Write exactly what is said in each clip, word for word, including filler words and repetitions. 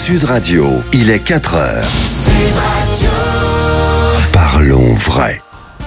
Sud Radio, il est quatre heures. Sud Radio. Parlons vrai.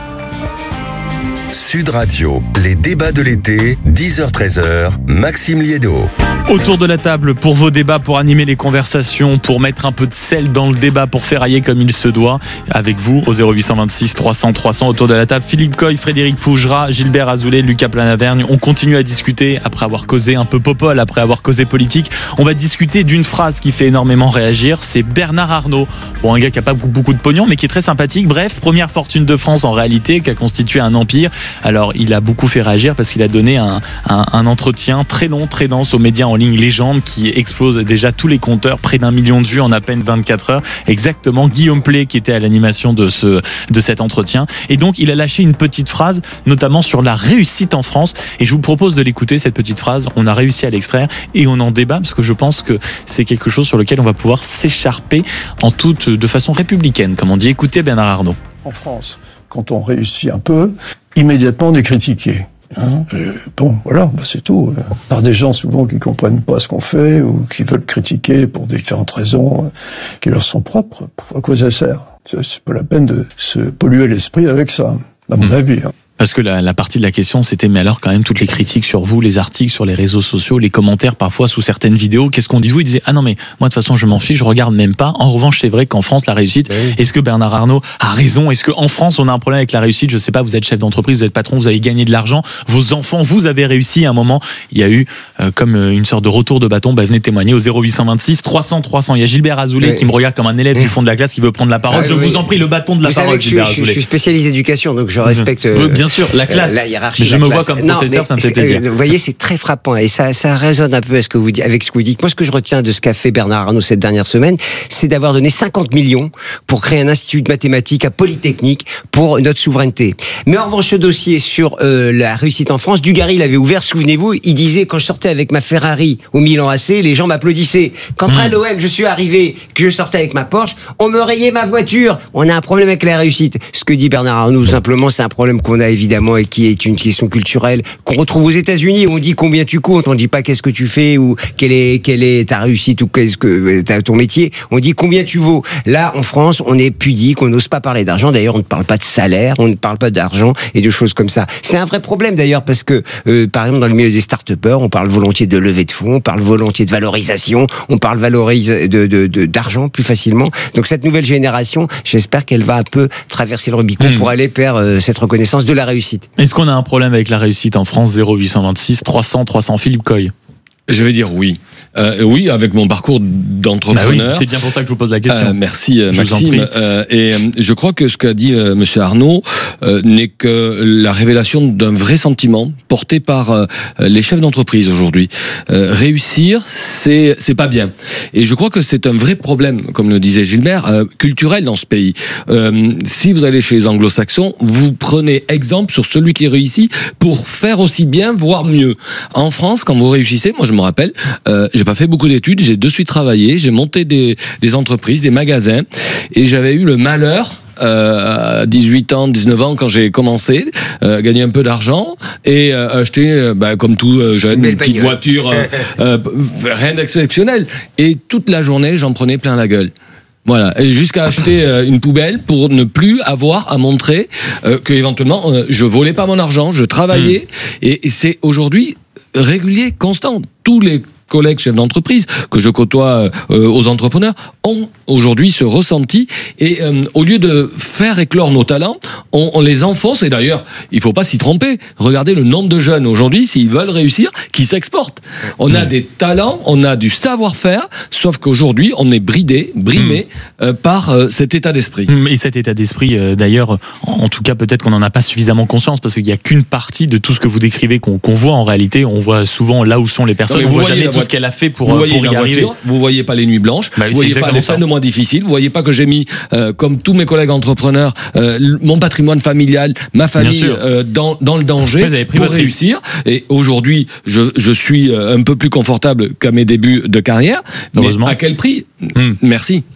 Sud Radio, les débats de l'été, dix heures treize heures, Maxime Liédo. Autour de la table pour vos débats, pour animer les conversations, pour mettre un peu de sel dans le débat, pour ferrailler comme il se doit. Avec vous, au zéro huit cent vingt-six trois cents trois cents, autour de la table, Philippe Coy, Frédéric Fougera, Gilbert Azoulay, Lucas Planavergne. On continue à discuter après avoir causé un peu popole, après avoir causé politique. On va discuter d'une phrase qui fait énormément réagir. C'est Bernard Arnault. Bon, un gars qui n'a pas beaucoup, beaucoup de pognon, mais qui est très sympathique. Bref, première fortune de France en réalité, qui a constitué un empire. Alors, il a beaucoup fait réagir parce qu'il a donné un, un, un entretien très long, très dense aux médias en ligne Légende qui explose déjà tous les compteurs, près d'un million de vues en à peine vingt-quatre heures. Exactement, Guillaume Play qui était à l'animation de, ce, de cet entretien. Et donc, il a lâché une petite phrase, notamment sur la réussite en France. Et je vous propose de l'écouter, cette petite phrase. On a réussi à l'extraire et on en débat parce que je pense que c'est quelque chose sur lequel on va pouvoir s'écharper en toute, de façon républicaine, comme on dit. Écoutez Bernard Arnault. En France, quand on réussit un peu, immédiatement on est critiqué. Hein euh, bon, voilà, bah c'est tout. Euh, par des gens souvent qui comprennent pas ce qu'on fait ou qui veulent critiquer pour différentes raisons euh, qui leur sont propres. À quoi ça sert ? C'est, c'est pas la peine de se polluer l'esprit avec ça, à mon mmh. avis. Hein. Parce que la, la partie de la question, c'était, mais alors quand même, toutes les critiques sur vous, les articles sur les réseaux sociaux, les commentaires parfois sous certaines vidéos, qu'est-ce qu'on dit de vous ? Il disait, ah non mais moi de toute façon je m'en fiche, je regarde même pas. En revanche, c'est vrai qu'en France, la réussite, oui. Est-ce que Bernard Arnault a raison ? Est-ce qu'en France, on a un problème avec la réussite ? Je sais pas, vous êtes chef d'entreprise, vous êtes patron, vous avez gagné de l'argent, vos enfants, vous avez réussi à un moment. Il y a eu euh, comme une sorte de retour de bâton, bah, venez témoigner au zéro huit cent vingt-six trois cents trois cents. Il y a Gilbert Azoulay oui. qui me regarde comme un élève oui. du fond de la classe qui veut prendre la parole. Ah, je oui. vous en prie, le bâton de la vous parole, Gilbert je, Azoulay. Je suis spécialiste d'éducation, donc je respecte... Oui, bien sûr, la classe. Euh, la Mais je me vois comme non, professeur, ça me fait plaisir. Vous voyez, c'est très frappant et ça, ça résonne un peu à ce que vous dites, avec ce que vous dites. Moi, ce que je retiens de ce qu'a fait Bernard Arnault cette dernière semaine, c'est d'avoir donné cinquante millions pour créer un institut de mathématiques à Polytechnique pour notre souveraineté. Mais en revanche, ce dossier sur euh, la réussite en France, Dugarry l'avait ouvert, souvenez-vous, il disait, quand je sortais avec ma Ferrari au Milan A C, les gens m'applaudissaient. Quand mmh. à l'O M, je suis arrivé, que je sortais avec ma Porsche, on me rayait ma voiture. On a un problème avec la réussite. Ce que dit Bernard Arnault, simplement, c'est un problème qu'on a évidemment et qui est une question culturelle qu'on retrouve aux États-Unis. On dit combien tu coûtes, on dit pas qu'est-ce que tu fais ou quelle est quelle est ta réussite ou qu'est-ce que ton métier. On dit combien tu vaux. Là, en France, on est pudique, on n'ose pas parler d'argent. D'ailleurs, on ne parle pas de salaire, on ne parle pas d'argent et de choses comme ça. C'est un vrai problème d'ailleurs parce que, euh, par exemple, dans le milieu des start-upers, on parle volontiers de levée de fonds, on parle volontiers de valorisation, on parle valorise de, de, de d'argent plus facilement. Donc cette nouvelle génération, j'espère qu'elle va un peu traverser le Rubicon mmh. pour aller vers euh, cette reconnaissance de la réussite. Est-ce qu'on a un problème avec la réussite en France? Zéro huit cent vingt-six trois cents trois cents. Philippe Coy. Je vais dire oui. Euh, oui, avec mon parcours d'entrepreneur. Bah oui, c'est bien pour ça que je vous pose la question. Euh, merci euh, Maxime. Euh, et euh, je crois que ce qu'a dit euh, Monsieur Arnault euh, n'est que la révélation d'un vrai sentiment porté par euh, les chefs d'entreprise aujourd'hui. Euh, réussir, c'est c'est pas bien. Et je crois que c'est un vrai problème, comme le disait Gilbert, euh, culturel dans ce pays. Euh, si vous allez chez les Anglo-Saxons, vous prenez exemple sur celui qui réussit pour faire aussi bien, voire mieux. En France, quand vous réussissez, moi je me rappelle. Euh, j'ai pas fait beaucoup d'études, j'ai de suite travaillé, j'ai monté des, des entreprises, des magasins, et j'avais eu le malheur, euh, à dix-huit ans, dix-neuf ans, quand j'ai commencé, euh, gagner un peu d'argent, et euh, acheter, euh, bah, comme tout euh, jeune, une petite voiture, euh, euh, rien d'exceptionnel. Et toute la journée, j'en prenais plein la gueule. Voilà, et jusqu'à acheter euh, une poubelle pour ne plus avoir à montrer euh, que éventuellement euh, je volais pas mon argent, je travaillais, mmh. et, et c'est aujourd'hui régulier, constant. Tous les collègues chefs d'entreprise que je côtoie euh, aux entrepreneurs ont aujourd'hui ce ressenti, et euh, au lieu de faire éclore nos talents, on, on les enfonce. Et d'ailleurs, il faut pas s'y tromper. Regardez le nombre de jeunes aujourd'hui, s'ils veulent réussir, qui s'exportent. On mmh. a des talents, on a du savoir-faire, sauf qu'aujourd'hui, on est bridé, brimé mmh. euh, par euh, cet état d'esprit. Et cet état d'esprit, euh, d'ailleurs, en tout cas, peut-être qu'on n'en a pas suffisamment conscience, parce qu'il n'y a qu'une partie de tout ce que vous décrivez qu'on, qu'on voit en réalité. On voit souvent là où sont les personnes, non, on voit jamais tout ce qu'elle a fait pour, vous voyez pour y la arriver. Voiture, vous voyez pas les nuits blanches, bah, vous voyez pas les fins de mois difficiles, vous voyez pas que j'ai mis, euh, comme tous mes collègues entrepreneurs, euh, mon patrimoine familial, ma famille euh, dans, dans le danger vous avez pris pour votre réussir. Et aujourd'hui, je, je suis un peu plus confortable qu'à mes débuts de carrière. Heureusement. Mais à quel prix ? mmh. Merci.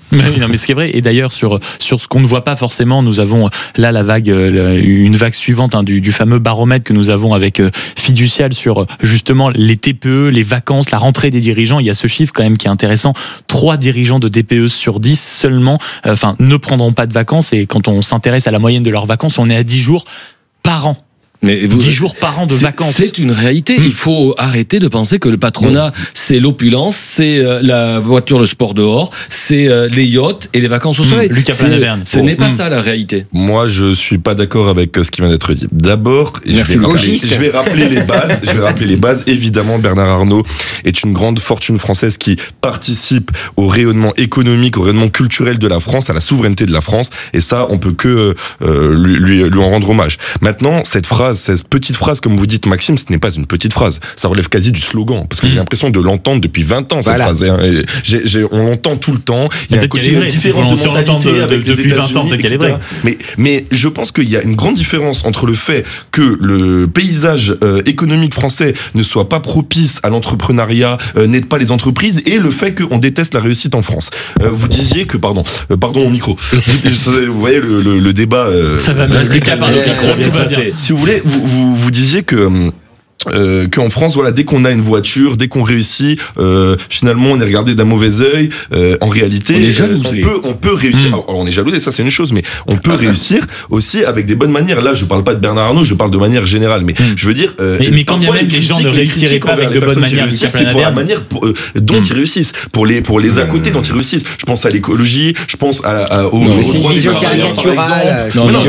Mais, non, mais ce qui est vrai, et d'ailleurs sur sur ce qu'on ne voit pas forcément, nous avons là la vague, une vague suivante hein, du, du fameux baromètre que nous avons avec euh, Fiducial sur justement les T P E, les vacances, la rentrée des dirigeants. Il y a ce chiffre quand même qui est intéressant. Trois dirigeants de T P E sur dix seulement, euh, enfin ne prendront pas de vacances. Et quand on s'intéresse à la moyenne de leurs vacances, on est à dix jours par an. Mais vous, dix jours par an de c'est, vacances. C'est une réalité. Mmh. Il faut arrêter de penser que le patronat, mmh. c'est l'opulence, c'est euh, la voiture, le sport dehors, c'est euh, les yachts et les vacances au soleil. Mmh. Lucas Planaverne. Ce bon. n'est pas mmh. ça la réalité. Moi, je suis pas d'accord avec ce qui vient d'être dit. D'abord, je vais, rappeler, je vais rappeler les bases. Je vais rappeler les bases. Évidemment, Bernard Arnault est une grande fortune française qui participe au rayonnement économique, au rayonnement culturel de la France, à la souveraineté de la France. Et ça, on peut que euh, lui, lui, lui en rendre hommage. Maintenant, cette phrase, cette petite phrase, comme vous dites, Maxime, ce n'est pas une petite phrase. Ça relève quasi du slogan. Parce que mmh. j'ai l'impression de l'entendre depuis vingt ans, cette voilà. phrase. Hein. Et j'ai, j'ai, on l'entend tout le temps. Il y a un côté différence de mentalité de, avec de, les États-Unis, et cetera. Mais, mais je pense qu'il y a une grande différence entre le fait que le paysage euh, économique français ne soit pas propice à l'entrepreneuriat, euh, n'aide pas les entreprises, et le fait qu'on déteste la réussite en France. Euh, vous disiez que, pardon, euh, pardon au micro. Vous voyez le, le, le débat. Euh, ça va bien. Lucas par le micro, tout va bien. Si vous voulez, vous, vous, vous disiez que Euh, qu'en France, voilà, dès qu'on a une voiture, dès qu'on réussit, euh, finalement, on est regardé d'un mauvais œil. Euh, en réalité, on, est jalousé. on peut, on peut réussir. Mmh. Alors, on est jalousé, ça c'est une chose, mais on peut réussir aussi avec des bonnes manières. Là, je parle pas de Bernard Arnault, je parle de manière générale. Mais mmh. je veux dire, euh, mais, mais quand bien même les gens ne réussiraient pas avec de bonnes manières, c'est pour la manière pour, euh, dont mmh. ils réussissent, pour les pour les à côté dont ils réussissent. Je pense à l'écologie, je pense à, à au, non, au c'est droit une vision caricaturale. Non, non,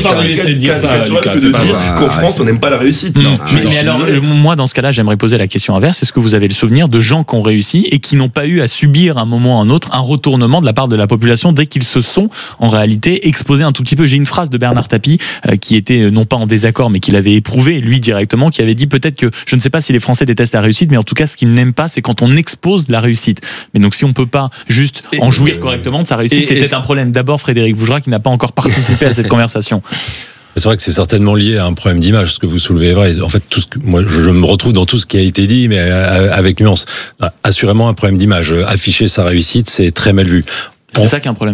qu'en France, on n'aime pas la réussite. Mais alors, moi, dans ce cas-là, j'aimerais poser la question inverse. Est-ce que vous avez le souvenir de gens qui ont réussi et qui n'ont pas eu à subir à un moment ou à un autre un retournement de la part de la population dès qu'ils se sont en réalité exposés un tout petit peu? J'ai une phrase de Bernard Tapie euh, qui était non pas en désaccord mais qui l'avait éprouvé lui directement, qui avait dit peut-être que je ne sais pas si les Français détestent la réussite, mais en tout cas ce qu'ils n'aiment pas c'est quand on expose la réussite. Mais donc si on peut pas juste et en jouir euh, correctement de sa réussite, c'est peut-être un problème. D'abord Frédéric Fougera qui n'a pas encore participé à cette conversation. C'est vrai que c'est certainement lié à un problème d'image, ce que vous soulevez est vrai. En fait, tout ce que, moi, je me retrouve dans tout ce qui a été dit, mais avec nuance. Assurément un problème d'image. Afficher sa réussite, c'est très mal vu. C'est ça qui est un problème.